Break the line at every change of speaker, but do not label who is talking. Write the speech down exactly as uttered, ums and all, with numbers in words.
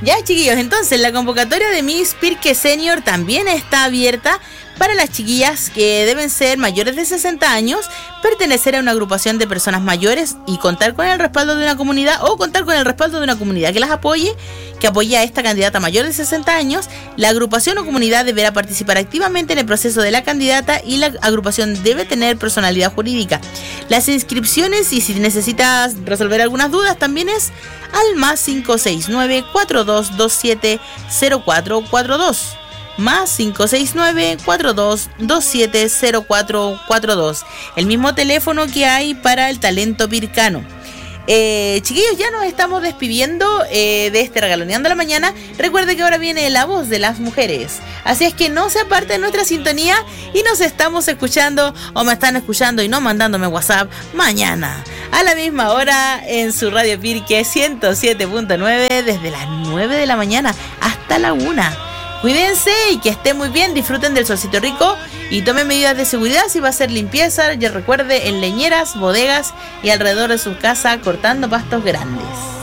Ya, chiquillos, entonces la convocatoria de Miss Pirque Senior también está abierta para las chiquillas que deben ser mayores de sesenta años, pertenecer a una agrupación de personas mayores y contar con el respaldo de una comunidad o contar con el respaldo de una comunidad que las apoye, que apoye a esta candidata mayor de sesenta años. La agrupación o comunidad deberá participar activamente en el proceso de la candidata y la agrupación debe tener personalidad jurídica. Las inscripciones, y si necesitas resolver algunas dudas, también es al más cinco seis nueve, cuatro dos dos siete, cero cuatro cuatro dos. Más cinco seis nueve, cuatro dos dos siete, cero cuatro cuatro dos. El mismo teléfono que hay para el talento pircano. Eh, chiquillos, ya nos estamos despidiendo eh, de este Regaloneando la Mañana. Recuerde que ahora viene la voz de las mujeres, así es que no se aparte de nuestra sintonía y nos estamos escuchando, o me están escuchando y no mandándome WhatsApp, mañana a la misma hora en su Radio Pirque ciento siete punto nueve, desde las nueve de la mañana hasta la una. Cuídense y que estén muy bien, disfruten del solcito rico y tomen medidas de seguridad si va a hacer limpieza. Ya recuerde, en leñeras, bodegas y alrededor de su casa, cortando pastos grandes.